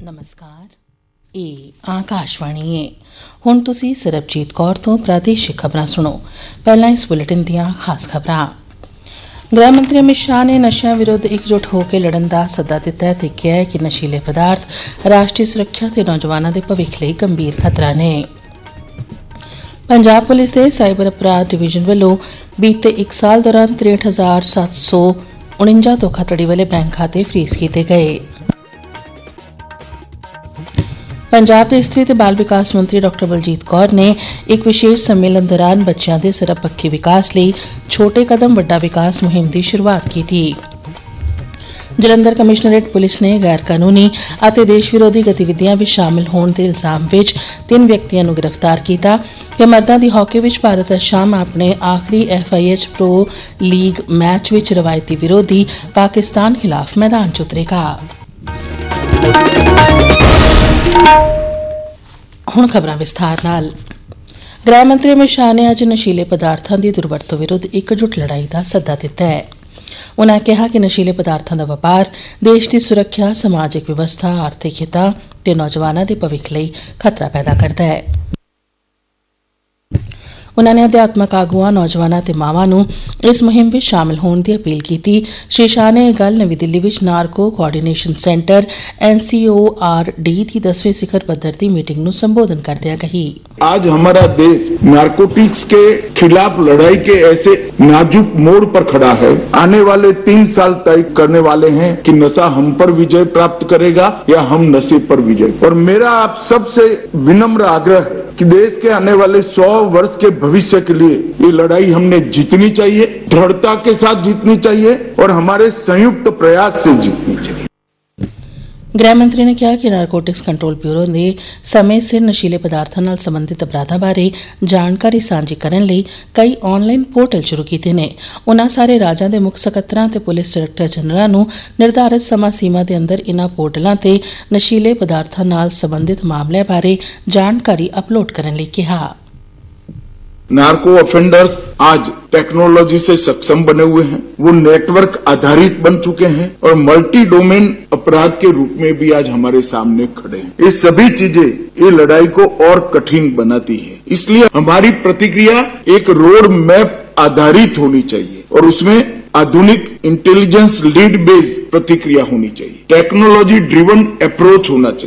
नमस्कार, ਇਹ ਆਕਾਸ਼ਵਾਣੀ ਹੈ। ਹੁਣ ਤੁਸੀਂ ਸਰਬਜੀਤ ਕੌਰ ਤੋਂ ਪ੍ਰਾਦੇਸ਼ਿਕ ਖਬਰਾਂ ਸੁਣੋ। ਪਹਿਲਾਂ ਇਸ ਬੁਲੇਟਿਨ ਦੀਆਂ ਖਾਸ ਖਬਰਾਂ। ਗ੍ਰਹਿ ਮੰਤਰੀ ਅਮਿਤ ਸ਼ਾਹ ਨੇ ਨਸ਼ਿਆਂ ਵਿਰੁੱਧ ਇਕਜੁੱਟ ਹੋ ਕੇ ਲੜਨ ਦਾ ਸੱਦਾ ਦਿੱਤਾ ਹੈ ਤੇ ਕਿਹਾ ਹੈ ਕਿ ਨਸ਼ੀਲੇ ਪਦਾਰਥ ਰਾਸ਼ਟਰੀ ਸੁਰੱਖਿਆ ਤੇ ਨੌਜਵਾਨਾਂ ਦੇ ਭਵਿੱਖ ਲਈ ਗੰਭੀਰ ਖਤਰਾ ਨੇ। ਪੰਜਾਬ ਪੁਲਿਸ ਦੇ ਸਾਈਬਰ ਅਪਰਾਧ ਡਿਵੀਜ਼ਨ ਵੱਲੋਂ ਬੀਤੇ 1 ਸਾਲ ਦੌਰਾਨ 63,749 ਧੋਖਾਧੜੀ ਵਾਲੇ ਬੈਂਕ ਖਾਤੇ ਫਰੀਜ਼ ਕੀਤੇ ਗਏ। ਪੰਜਾਬ ਦੇ ਇਸਤਰੀ ਤੇ ਬਾਲ ਵਿਕਾਸ ਮੰਤਰੀ ਡਾਕਟਰ ਬਲਜੀਤ ਕੌਰ ਨੇ ਇੱਕ ਵਿਸ਼ੇਸ਼ ਸੰਮੇਲਨ ਦੌਰਾਨ ਬੱਚਿਆਂ ਦੇ ਸਰਬਪੱਖੀ ਵਿਕਾਸ ਲਈ ਛੋਟੇ ਕਦਮ ਵੱਡਾ ਵਿਕਾਸ ਮੁਹਿੰਮ ਦੀ ਸ਼ੁਰੂਆਤ ਕੀਤੀ। ਜਲੰਧਰ ਕਮਿਸ਼ਨਰੇਟ ਪੁਲਿਸ ਨੇ ਗੈਰ ਕਾਨੂੰਨੀ ਅਤੇ ਦੇਸ਼ ਵਿਰੋਧੀ ਗਤੀਵਿਧੀਆਂ ਵਿੱਚ ਸ਼ਾਮਲ ਹੋਣ ਦੇ ਇਲਜ਼ਾਮ ਵਿੱਚ 3 ਵਿਅਕਤੀਆਂ ਨੂੰ ਗ੍ਰਿਫਤਾਰ ਕੀਤਾ ਤੇ ਮਰਦਾਂ ਦੀ ਹਾਕੀ ਵਿੱਚ ਭਾਰਤ ਸ਼ਾਮ ਆਪਣੇ ਆਖਰੀ FIH ਪ੍ਰੋ ਲੀਗ ਮੈਚ ਵਿੱਚ ਰਵਾਇਤੀ ਵਿਰੋਧੀ ਪਾਕਿਸਤਾਨ ਖਿਲਾਫ ਮੈਦਾਨ 'ਚ ਉਤਰੇਗਾ। ਹੁਣ ਖਬਰਾਂ ਵਿਸਥਾਰ ਨਾਲ। ਗ੍ਰਹਿ ਮੰਤਰੀ ਅਮਿਤ ਸ਼ਾਹ ਨੇ ਅੱਜ ਨਸ਼ੀਲੇ ਪਦਾਰਥਾਂ ਦੀ ਦੁਰਵਰਤੋਂ ਵਿਰੁੱਧ ਇਕਜੁੱਟ ਲੜਾਈ ਦਾ ਸੱਦਾ ਦਿੱਤਾ ਹੈ। ਉਨ੍ਹਾਂ ਕਿਹਾ ਕਿ ਨਸ਼ੀਲੇ ਪਦਾਰਥਾਂ ਦਾ ਵਪਾਰ ਦੇਸ਼ ਦੀ ਸੁਰੱਖਿਆ, ਸਮਾਜਿਕ ਵਿਵਸਥਾ, ਆਰਥਿਕ ਹਿੱਤਾਂ ਤੇ ਨੌਜਵਾਨਾਂ ਦੇ ਭਵਿੱਖ ਲਈ ਖਤਰਾ ਪੈਦਾ ਕਰਦਾ ਹੈ। ਉਨ੍ਹਾਂ ਨੇ ਅਧਿਆਤਮਕ ਆਗੂਆਂ, ਨੌਜਵਾਨਾਂ ਤੇ ਮਾਵਾਂ ਨੂੰ ਇਸ ਮੁਹਿੰਮ ਵਿੱਚ ਸ਼ਾਮਲ ਹੋਣ ਦੀ ਅਪੀਲ ਕੀਤੀ। ਸ਼੍ਰੀ ਸ਼ਾਹ ਨੇ ਇਹ ਗੱਲ ਨਵੀਂ ਦਿੱਲੀ ਵਿੱਚ ਨਾਰਕੋ ਕੋਆਰਡੀਨੇਸ਼ਨ ਸੈਂਟਰ NCORD ਦੀ 10वीं शिखर पद्धर की मीटिंग ਨੂੰ संबोधन करते कही। आज हमारा देश नारकोटिक्स के खिलाफ लड़ाई के ऐसे नाजुक मोड़ पर खड़ा है। आने वाले 3 साल तय करने वाले हैं कि नशा हम पर विजय प्राप्त करेगा या हम नशे पर विजय। और मेरा आप सबसे विनम्र आग्रह है कि देश के आने वाले 100 वर्ष के भविष्य के लिए ये लड़ाई हमने जीतनी चाहिए, दृढ़ता के साथ जीतनी चाहिए और हमारे संयुक्त प्रयास से जीतनी चाहिए। ਗ੍ਰਹਿ ਮੰਤਰੀ ਨੇ ਕਿਹਾ ਕਿ ਨਾਰਕੋਟਿਕਸ ਕੰਟਰੋਲ ਬਿਊਰੋ ਨੇ ਸਮੇਂ ਸਿਰ ਨਸ਼ੀਲੇ ਪਦਾਰਥਾਂ ਨਾਲ ਸੰਬੰਧਿਤ ਅਪਰਾਧਾਂ ਬਾਰੇ ਜਾਣਕਾਰੀ ਸਾਂਝੀ ਕਰਨ ਲਈ ਕਈ ਆਨਲਾਈਨ ਪੋਰਟਲ ਸ਼ੁਰੂ ਕੀਤੇ ਨੇ। ਉਨ੍ਹਾਂ ਸਾਰੇ ਰਾਜਾਂ ਦੇ ਮੁੱਖ ਸਕੱਤਰਾਂ ਤੇ ਪੁਲਿਸ ਡਾਇਰੈਕਟਰ ਜਨਰਲਾਂ ਨੂੰ ਨਿਰਧਾਰਿਤ ਸਮਾਂ ਸੀਮਾ ਦੇ ਅੰਦਰ ਇਨ੍ਹਾਂ ਪੋਰਟਲਾਂ ਤੇ ਨਸ਼ੀਲੇ ਪਦਾਰਥਾਂ ਨਾਲ ਸੰਬੰਧਿਤ ਮਾਮਲਿਆਂ ਬਾਰੇ ਜਾਣਕਾਰੀ ਅਪਲੋਡ ਕਰਨ ਲਈ ਕਿਹਾ। नार्को ऑफेंडर्स आज टेक्नोलॉजी से सक्षम बने हुए हैं, वो नेटवर्क आधारित बन चुके हैं और मल्टी डोमेन अपराध के रूप में भी आज हमारे सामने खड़े हैं। ये सभी चीजें ये लड़ाई को और कठिन बनाती है, इसलिए हमारी प्रतिक्रिया एक रोड मैप आधारित होनी चाहिए और उसमें आधुनिक इंटेलिजेंस लीड बेस्ड प्रतिक्रिया होनी चाहिए, टेक्नोलॉजी ड्रिवन अप्रोच होना चाहिए।